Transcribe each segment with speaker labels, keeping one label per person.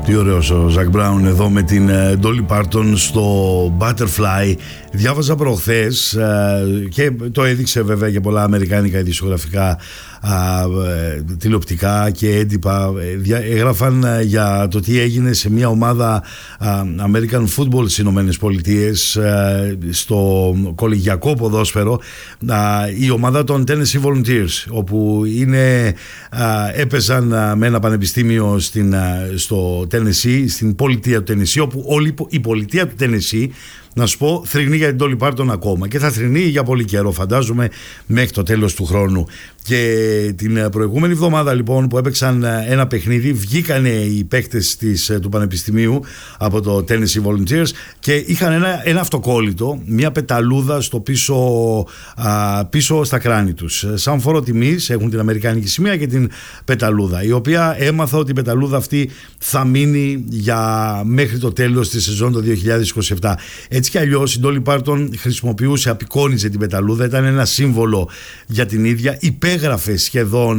Speaker 1: Τι ωραίος ο Ζακ Μπράουν εδώ με την Dolly Parton στο Butterfly. Διάβαζα προχθές και το έδειξε βέβαια και πολλά αμερικάνικα ειδησιογραφικά τηλεοπτικά και έντυπα. Έγραφαν για το τι έγινε σε μια ομάδα American Football στις Ηνωμένες Πολιτείες, στο κολεγιακό ποδόσφαιρο, η ομάδα των Tennessee Volunteers, όπου έπαιζαν με ένα πανεπιστήμιο στο Tennessee, στην πολιτεία του Tennessee, όπου όλη η πολιτεία του Tennessee, να σου πω, θρηνεί για την Dolly Parton ακόμα και θα θρηνεί για πολύ καιρό, φαντάζομαι, μέχρι το τέλος του χρόνου. Και την προηγούμενη εβδομάδα λοιπόν που έπαιξαν ένα παιχνίδι, βγήκανε οι παίκτες του Πανεπιστημίου από το Tennessee Volunteers και είχαν ένα αυτοκόλλητο, μια πεταλούδα στο πίσω στα κράνη τους. Σαν φόρο τιμής έχουν την αμερικάνικη σημαία και την πεταλούδα, η οποία έμαθα ότι η πεταλούδα αυτή θα μείνει μέχρι το τέλος της σεζόν το 2027. Έτσι κι αλλιώς η Dolly Parton απεικόνιζε την πεταλούδα, ήταν ένα σύμβολο για την ίδια, υπέγραφε σχεδόν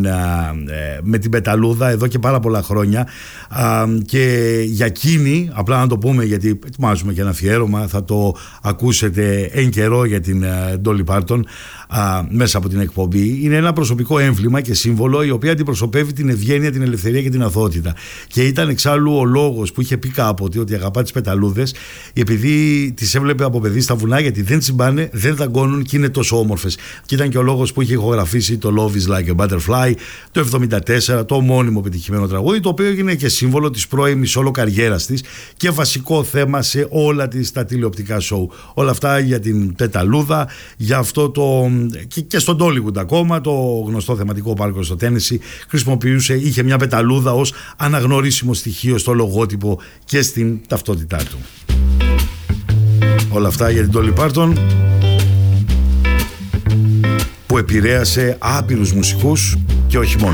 Speaker 1: με την πεταλούδα εδώ και πάρα πολλά χρόνια, και για εκείνη, απλά να το πούμε γιατί ετοιμάζουμε και ένα αφιέρωμα, θα το ακούσετε εν καιρό για την Dolly Parton μέσα από την εκπομπή, είναι ένα προσωπικό έμβλημα και σύμβολο, η οποία αντιπροσωπεύει την ευγένεια, την ελευθερία και την αθωότητα. Και ήταν εξάλλου ο λόγος που είχε πει κάποτε ότι αγαπά τις πεταλούδες, επειδή τις έβλεπε από παιδί στα βουνά, γιατί δεν τσιμπάνε, δεν δαγκώνουν και είναι τόσο όμορφες. Και ήταν και ο λόγος που είχε ηχογραφήσει το Love is like a Butterfly το 1974, το ομώνυμο πετυχημένο τραγούδι, το οποίο έγινε και σύμβολο της πρώιμης όλο καριέρας της και βασικό θέμα σε όλα τα τηλεοπτικά σοου. Όλα αυτά για την πεταλούδα, για αυτό και στον Τόλιγουντ ακόμα, το γνωστό θεματικό πάρκο στο Τέννεσι είχε μια πεταλούδα ως αναγνωρίσιμο στοιχείο στο λογότυπο και στην ταυτότητά του. Όλα αυτά για την Dolly Parton, που επηρέασε άπειρους μουσικούς και όχι μόνο.